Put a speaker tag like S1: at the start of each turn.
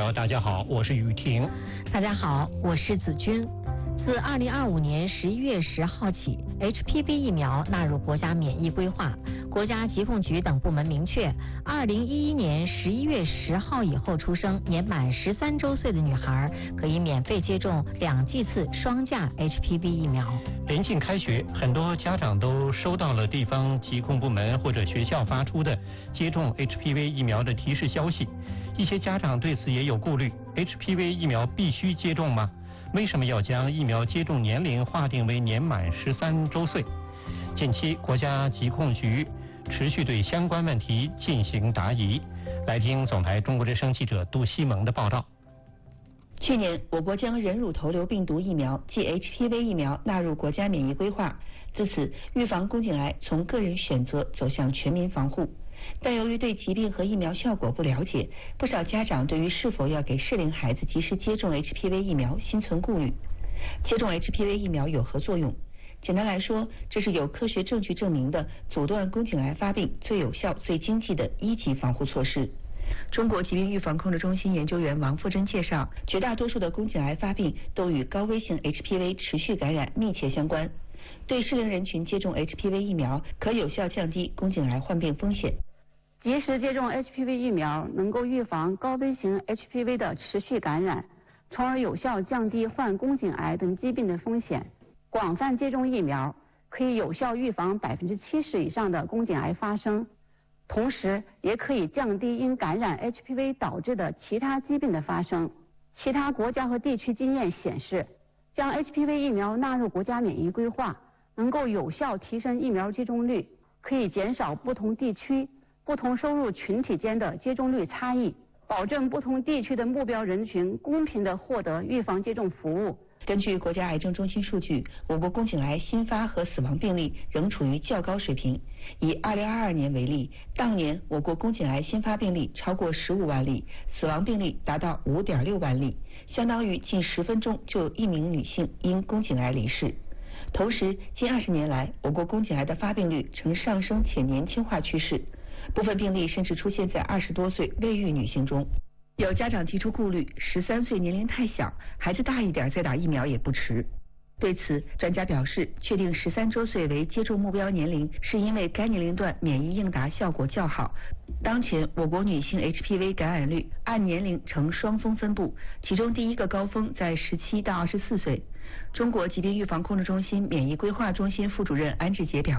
S1: 苗，大家好，我是雨婷。
S2: 大家好，我是子君。自2025年11月10号起 ，HPV 疫苗纳入国家免疫规划。国家疾控局等部门明确，2011年11月10号以后出生、年满13周岁的女孩，可以免费接种2剂次双价 HPV 疫苗。
S1: 临近开学，很多家长都收到了地方疾控部门或者学校发出的接种 HPV 疫苗的提示消息。一些家长对此也有顾虑 ，HPV 疫苗必须接种吗？为什么要将疫苗接种年龄划定为年满13周岁？近期，国家疾控局持续对相关问题进行答疑。来听总台中国之声记者杜西蒙的报道。
S3: 去年，我国将人乳头瘤病毒疫苗即 HPV 疫苗纳入国家免疫规划，自此预防宫颈癌从个人选择走向全民防护。但由于对疾病和疫苗效果不了解，不少家长对于是否要给适龄孩子及时接种 HPV 疫苗心存顾虑。接种 HPV 疫苗有何作用？简单来说，这是有科学证据证明的阻断宫颈癌发病最有效、最经济的1级防护措施。中国疾病预防控制中心研究员王富珍介绍，绝大多数的宫颈癌发病都与高危型 HPV 持续感染密切相关。对适龄人群接种 HPV 疫苗，可有效降低宫颈癌患病风险。
S4: 及时接种 HPV 疫苗能够预防高危型 HPV 的持续感染，从而有效降低患宫颈癌等疾病的风险。广泛接种疫苗可以有效预防70%以上的宫颈癌发生，同时也可以降低因感染 HPV 导致的其他疾病的发生。其他国家和地区经验显示，将 HPV 疫苗纳入国家免疫规划，能够有效提升疫苗接种率，可以减少不同地区、不同收入群体间的接种率差异，保证不同地区的目标人群公平地获得预防接种服务。
S3: 根据国家癌症中心数据，我国宫颈癌新发和死亡病例仍处于较高水平。以2022年为例，当年我国宫颈癌新发病例超过15万例，死亡病例达到5.6万例，相当于近10分钟就有1名女性因宫颈癌离世。同时，近20年来，我国宫颈癌的发病率呈上升且年轻化趋势，部分病例甚至出现在20多岁未育女性中。有家长提出顾虑，13岁年龄太小，孩子大一点再打疫苗也不迟。对此，专家表示，确定13周岁为接种目标年龄，是因为该年龄段免疫应答效果较好。当前，我国女性 HPV 感染率按年龄呈双峰分布，其中第一个高峰在17到24岁。中国疾病预防控制中心免疫规划中心副主任安志杰表示，